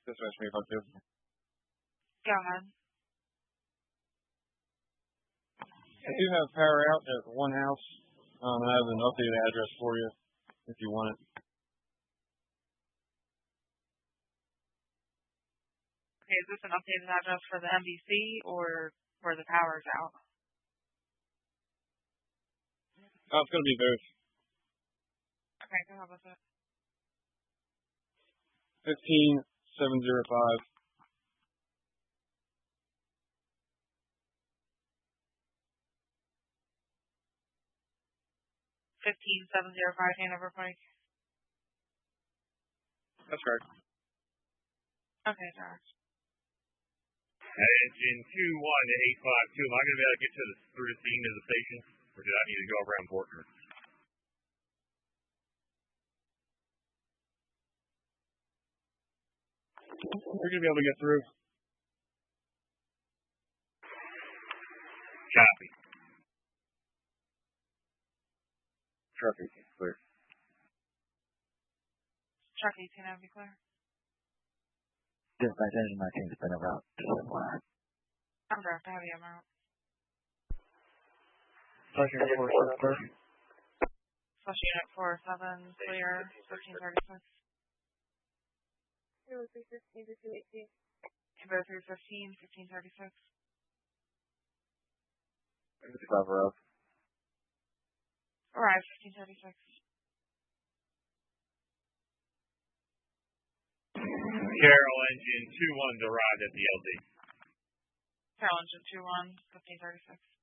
Dispatch me if I could. Go ahead. I do have power out at one house. I have an updated address for you if you want it. Okay, is this an updated address for the MBC or where the power's out? It's going to be both. Okay, go ahead with it. 15705. 15705 Hanover Pike. That's correct. Okay, Josh. Engine 21 to 852. Am I going to be able to get through the scene of the station, or did I need to go around Portner? We're going to be able to get through. Copy. Truck 18 clear. Truck 18, that'd be clear. Dispatch engine 19 has been en route to Line. I'm direct to heavy amount. Flush unit 47 clear. Flush unit 47 clear. 1336. Kilo 315 to 218. Kilo 315, 1536. 55 Rev. Arrive 1536. Carroll engine 21's arrived at the LD. Carroll engine 21, 1536.